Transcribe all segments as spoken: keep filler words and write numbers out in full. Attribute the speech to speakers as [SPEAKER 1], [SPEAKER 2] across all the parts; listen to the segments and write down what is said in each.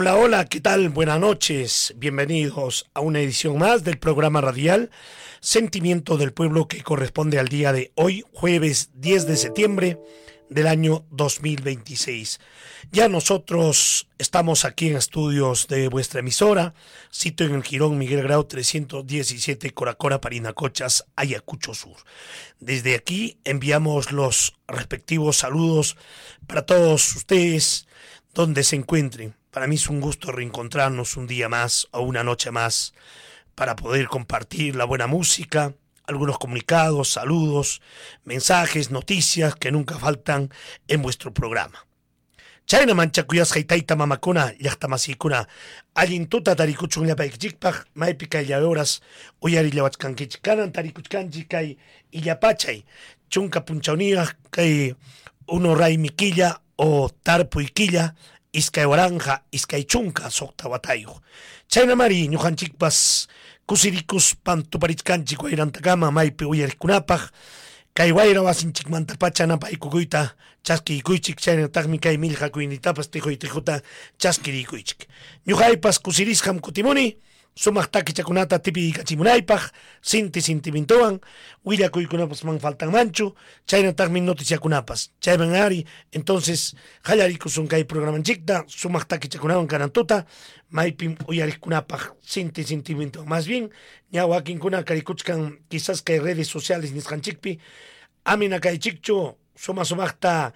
[SPEAKER 1] Hola, hola, ¿qué tal? Buenas noches. Bienvenidos a una edición más del programa radial Sentimiento del Pueblo, que corresponde al día de hoy, jueves diez de septiembre del año dos mil veintiséis. Ya nosotros estamos aquí en estudios de vuestra emisora, sitio en el Jirón Miguel Grau trescientos diecisiete, Coracora, Parinacochas, Ayacucho Sur. Desde aquí enviamos los respectivos saludos para todos ustedes donde se encuentren. Para mí es un gusto reencontrarnos un día más o una noche más para poder compartir la buena música, algunos comunicados, saludos, mensajes, noticias que nunca faltan en vuestro programa. Chayna manchakuyas haitaita mamakuna, llaqtamasykuna, allintuta tarikuchunllapaykchikpaq, maypi kaylladoras uyarillawachkankichik kanan tarikuchkanchik kay illapachay, chunka punchawniyaq kay uno raymi killa o tarpuy killa, iskay waranja, iskay chunka sokta watayuq. Chayna mari ñuqanchikpas kusirikus pantuparichkanchik wayrantakama maypi uyarikunapaq, kay wayra wasinchikmanta pacha napaykukuyta chaskirikuychik, chaynataqmi kay millqakuynitapas tijuy tijuta chaskirikuychik. Ñuqaypas kusirisqam kutimuni, sumaq takichakunata tipiykachimunaypaq, sinti sintimintuwan, willakuykunapas man faltanmanchu, chaynataqmi noticiakunapas. Chayman ari, entonces qallarikusun kay programanchikta, sumaq takichakunawan kanantuta, maypim uyarikunapaq sinti sentimintuwan. Más bien, ña wakinkuna karikuchkan quizás kay redes sociales nisqanchikpi, amina kaychikchu, suma sumaqta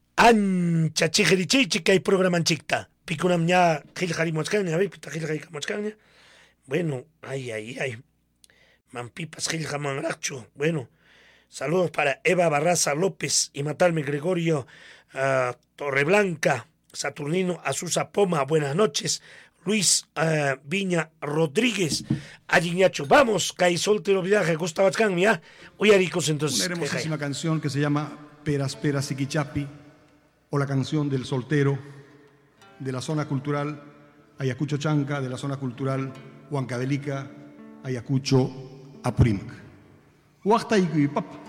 [SPEAKER 1] ancha chijerichiychik kay programanchikta. Pikunam ña qillqarimuchkanña, a ver, pita qillqarikamuchkanña. Bueno, ay, ay, ay. Mampipas Gilja Manracho. Bueno, saludos para Eva Barraza López y Matalme Gregorio uh, Torreblanca, Saturnino Azusa Poma. Buenas noches. Luis uh, Viña Rodríguez, Ayiñacho. Vamos, Cay Soltero Vidaje, Gustavo Achcan, mira. Uyaricos entonces.
[SPEAKER 2] Una hermosísima canción que se llama Peras Peras Siquichapi, o la canción del soltero de la zona cultural Ayacucho Chanca, de la zona cultural Huancavelica, Ayacucho, Apurímac. Huachta y pap.